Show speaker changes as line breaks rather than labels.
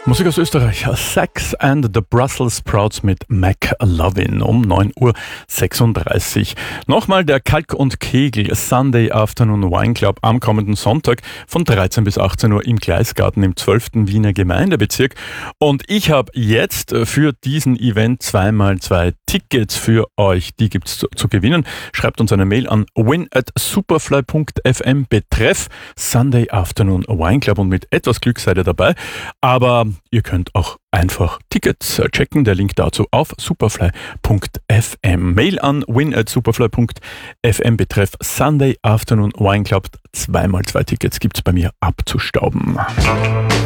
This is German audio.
Musik aus Österreich, Sex and the Brussels Sprouts mit McLovin um 9:36 Uhr. Nochmal der Kalk und Kegel Sunday Afternoon Wine Club am kommenden Sonntag von 13 bis 18 Uhr im Gleisgarten im 12. Wiener Gemeindebezirk. Und ich habe jetzt für diesen Event 2x2 Tickets für euch. Die gibt's zu gewinnen. Schreibt uns eine Mail an win@superfly.fm betreff Sunday Afternoon Wine Club und mit etwas Glück seid ihr dabei. Aber ihr könnt auch einfach Tickets checken. Der Link dazu auf superfly.fm. Mail an win@superfly.fm betreff Sunday Afternoon Wine Club. 2x2 Tickets gibt's bei mir abzustauben.